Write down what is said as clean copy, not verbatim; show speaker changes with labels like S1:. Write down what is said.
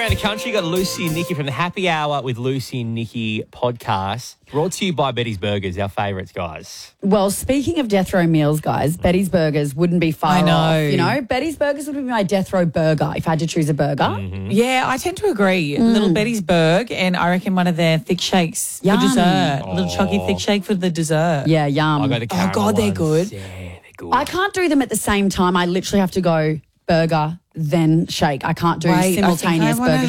S1: around the country. You got Lucy and Nikki from the Happy Hour with Lucy and Nikki podcast. Brought to you by Betty's Burgers, our favourites, guys.
S2: Well, speaking of death row meals, guys, Betty's Burgers wouldn't be far off. You know, Betty's Burgers would be my death row burger if I had to choose a burger.
S1: Mm-hmm.
S3: Yeah, I tend to agree. Little Betty's Burg, and I reckon one of their thick shakes
S2: Yum.
S3: for dessert. Little chalky thick shake for the dessert.
S2: Yeah, yum.
S1: I got the caramel
S3: God, they're
S1: ones.
S3: good.
S1: Yeah, they're good.
S2: I can't do them at the same time. I literally have to go burger, then shake. I can't do
S3: Wait, I think I
S2: simultaneous
S3: wanna
S2: burger